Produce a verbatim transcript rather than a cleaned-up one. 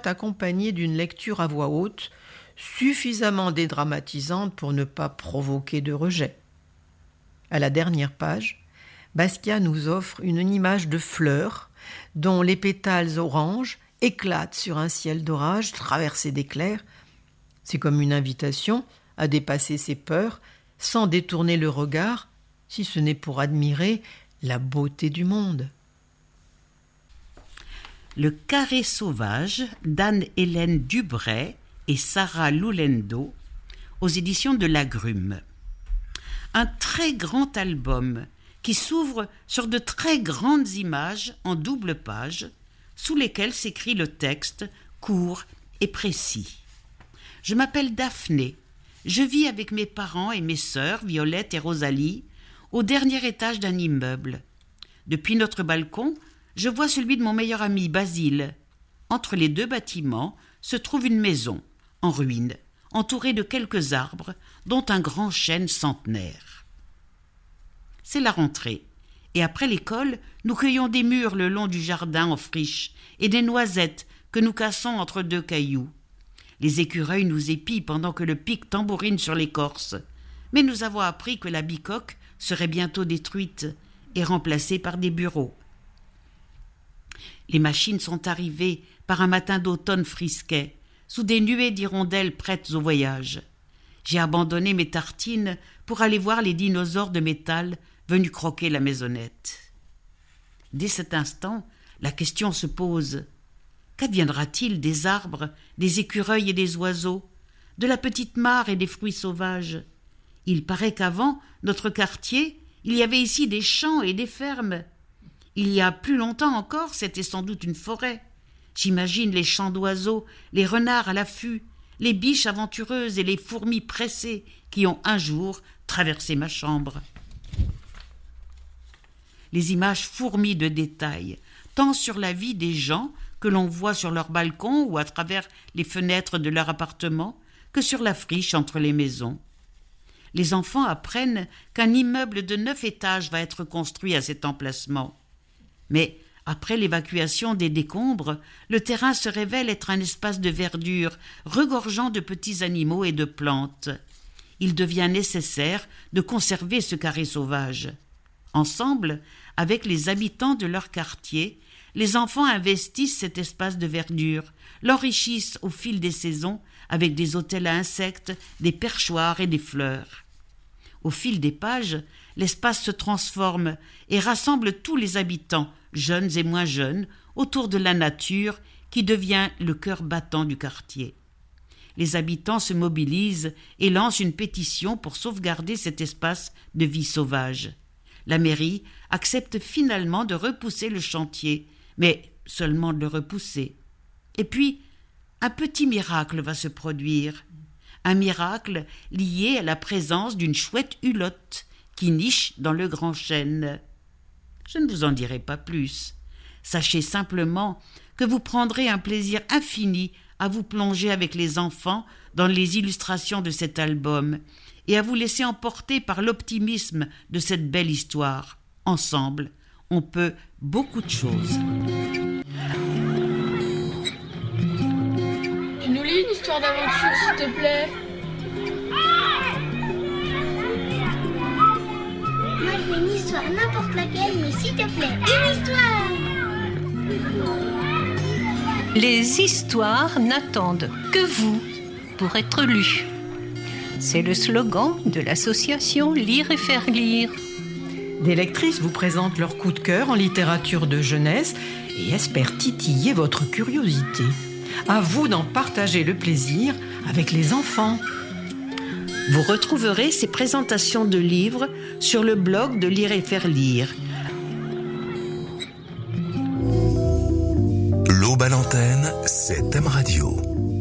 soit accompagnée d'une lecture à voix haute, suffisamment dédramatisante pour ne pas provoquer de rejet. À la dernière page, Basquiat nous offre une image de fleurs dont les pétales orange éclatent sur un ciel d'orage traversé d'éclairs. C'est comme une invitation à dépasser ses peurs sans détourner le regard, si ce n'est pour admirer la beauté du monde. Le carré sauvage d'Anne-Hélène Dubray et Sarah Loulendo aux éditions de l'Agrume. Un très grand album qui s'ouvre sur de très grandes images en double page, sous lesquelles s'écrit le texte court et précis. Je m'appelle Daphné. Je vis avec mes parents et mes sœurs, Violette et Rosalie, au dernier étage d'un immeuble. Depuis notre balcon, je vois celui de mon meilleur ami, Basile. Entre les deux bâtiments se trouve une maison, en ruine, entourée de quelques arbres, dont un grand chêne centenaire. C'est la rentrée, et après l'école, nous cueillons des mûres le long du jardin en friche et des noisettes que nous cassons entre deux cailloux. Les écureuils nous épient pendant que le pic tambourine sur l'écorce, mais nous avons appris que la bicoque serait bientôt détruite et remplacée par des bureaux. Les machines sont arrivées par un matin d'automne frisquet, sous des nuées d'hirondelles prêtes au voyage. J'ai abandonné mes tartines pour aller voir les dinosaures de métal venus croquer la maisonnette. Dès cet instant, la question se pose. Qu'adviendra-t-il des arbres, des écureuils et des oiseaux, de la petite mare et des fruits sauvages? Il paraît qu'avant notre quartier, il y avait ici des champs et des fermes. Il y a plus longtemps encore, c'était sans doute une forêt. J'imagine les chants d'oiseaux, les renards à l'affût, les biches aventureuses et les fourmis pressées qui ont un jour traversé ma chambre. Les images fourmillent de détails, tant sur la vie des gens que l'on voit sur leur balcon ou à travers les fenêtres de leur appartement, que sur la friche entre les maisons. Les enfants apprennent qu'un immeuble de neuf étages va être construit à cet emplacement. Mais après l'évacuation des décombres, le terrain se révèle être un espace de verdure, regorgeant de petits animaux et de plantes. Il devient nécessaire de conserver ce carré sauvage. Ensemble, avec les habitants de leur quartier, les enfants investissent cet espace de verdure, l'enrichissent au fil des saisons avec des hôtels à insectes, des perchoirs et des fleurs. Au fil des pages, l'espace se transforme et rassemble tous les habitants, jeunes et moins jeunes, autour de la nature qui devient le cœur battant du quartier. Les habitants se mobilisent et lancent une pétition pour sauvegarder cet espace de vie sauvage. La mairie accepte finalement de repousser le chantier, mais seulement de le repousser. Et puis, un petit miracle va se produire. Un miracle lié à la présence d'une chouette hulotte qui niche dans le grand chêne. Je ne vous en dirai pas plus. Sachez simplement que vous prendrez un plaisir infini à vous plonger avec les enfants dans les illustrations de cet album et à vous laisser emporter par l'optimisme de cette belle histoire. Ensemble, on peut beaucoup de choses. Tu nous lis une histoire d'aventure, s'il te plaît? Moi, je veux une histoire, n'importe laquelle, mais s'il te plaît, une histoire! Les histoires n'attendent que vous pour être lues. C'est le slogan de l'association Lire et faire lire. Des lectrices vous présentent leur coup de cœur en littérature de jeunesse et espèrent titiller votre curiosité. À vous d'en partager le plaisir avec les enfants. Vous retrouverez ces présentations de livres sur le blog de Lire et faire lire. L'Aube à l'antenne, c'est Thème Radio.